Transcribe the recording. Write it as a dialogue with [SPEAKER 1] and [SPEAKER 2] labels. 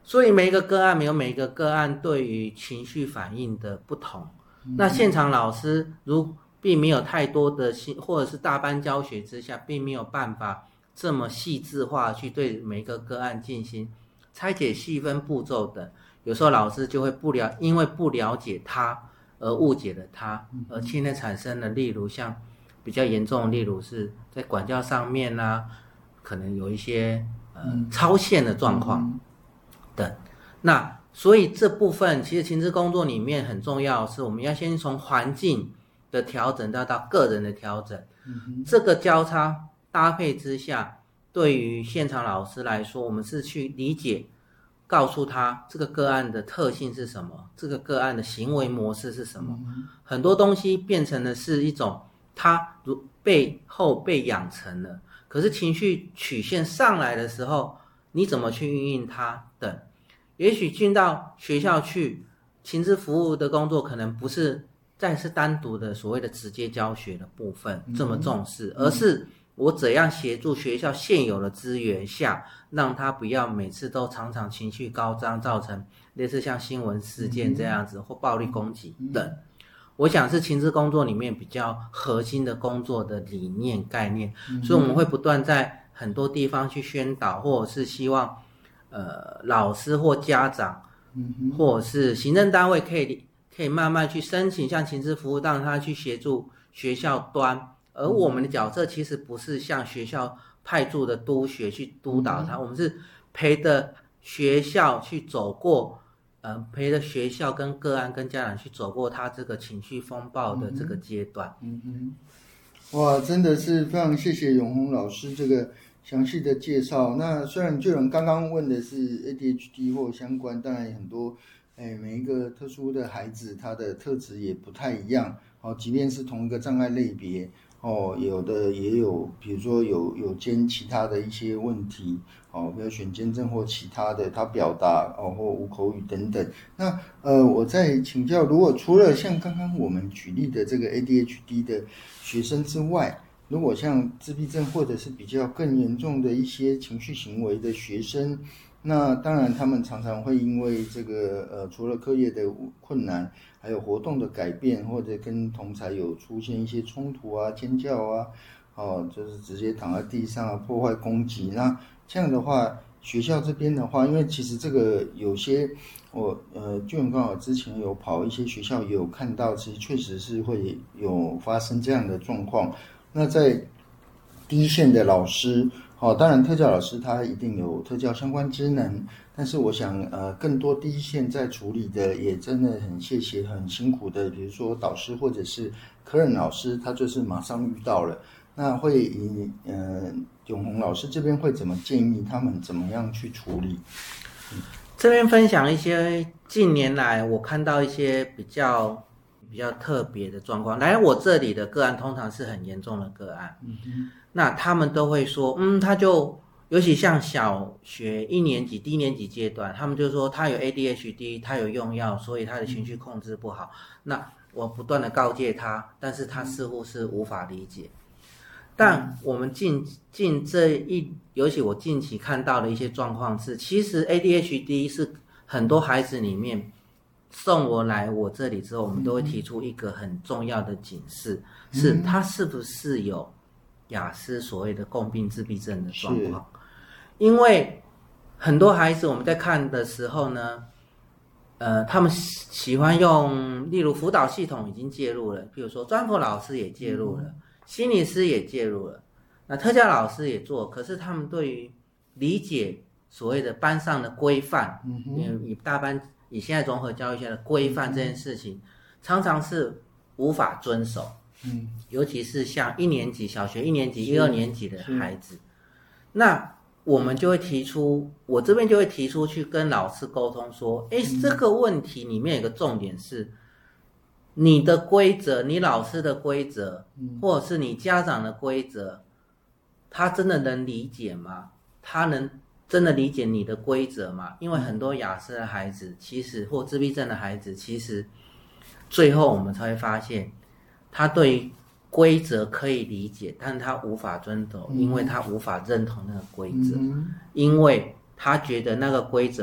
[SPEAKER 1] 所以每一个个案有每一个个案对于情绪反应的不同。那现场老师并没有太多的或者是大班教学之下，并没有办法这么细致化去对每一个个案进行拆解细分步骤的，有时候老师就会因为不了解他而误解了他，而现在产生了例如像比较严重的，例如是在管教上面啊，可能有一些超限的状况等。那所以这部分其实情志工作里面很重要的是，我们要先从环境的调整到个人的调整，这个交叉搭配之下，对于现场老师来说，我们是去理解告诉他这个个案的特性是什么，这个个案的行为模式是什么，很多东西变成的是一种他背后被养成了，可是情绪曲线上来的时候，你怎么去运用它等。也许进到学校去，情志服务的工作可能不是再是单独的所谓的直接教学的部分这么重视，而是我怎样协助学校现有的资源下，让他不要每次都常常情绪高涨，造成类似像新闻事件这样子或暴力攻击等。我想是情志工作里面比较核心的工作的理念概念，所以我们会不断在很多地方去宣导，或者是希望老师或家长，或者是行政单位可以慢慢去申请像情志服务，让他去协助学校端。而我们的角色其实不是像学校派驻的督学去督导他，我们是陪着学校去走过，陪着学校跟个案跟家长去走过他这个情绪风暴的这个阶段。
[SPEAKER 2] 哇，真的是非常谢谢永宏老师这个详细的介绍。那虽然就有人刚刚问的是 ADHD 或相关，当然很多每一个特殊的孩子他的特质也不太一样，即便是同一个障碍类别有的也有，比如说有其他的一些问题比如选监症或其他的，他表达或无口语等等。那我再请教，如果除了像刚刚我们举例的这个 ADHD 的学生之外，如果像自闭症或者是比较更严重的一些情绪行为的学生，那当然他们常常会因为这个除了课业的困难，还有活动的改变，或者跟同侪有出现一些冲突啊、尖叫啊，就是直接躺在地上啊、破坏攻击。那这样的话，学校这边的话，因为其实这个有些就刚好之前有跑一些学校，也有看到，其实确实是会有发生这样的状况。那在第一线的老师，当然特教老师他一定有特教相关职能，但是我想更多第一线在处理的也真的很谢谢很辛苦的，比如说导师或者是科任老师，他就是马上遇到了，那会以永宏老师这边会怎么建议他们怎么样去处理？
[SPEAKER 1] 这边分享一些近年来我看到一些比较特别的状况，来我这里的个案通常是很严重的个案，那他们都会说他就尤其像小学1年级低年级阶段，他们就说他有 ADHD， 他有用药，所以他的情绪控制不好，那我不断的告诫他，但是他似乎是无法理解。但我们尤其我近期看到的一些状况是，其实 ADHD 是很多孩子里面送来我这里之后，我们都会提出一个很重要的警示，是他是不是有亚斯所谓的共病自闭症的状况。因为很多孩子我们在看的时候呢，他们喜欢用，例如辅导系统已经介入了，比如说专辅老师也介入了，心理师也介入了，那特教老师也做，可是他们对于理解所谓的班上的规范，以现在综合教育下的规范这件事情，常常是无法遵守。尤其是像小学1年级、1、2年级的孩子，那我这边就会提出去跟老师沟通说，这个问题里面有个重点是，你的规则，你老师的规则，或者是你家长的规则，他真的能理解吗？他能真的理解你的规则吗？因为很多亚斯的孩子，其实或自闭症的孩子，其实最后我们才会发现，他对规则可以理解，但他无法遵守，因为他无法认同那个规则，因为他觉得那个规则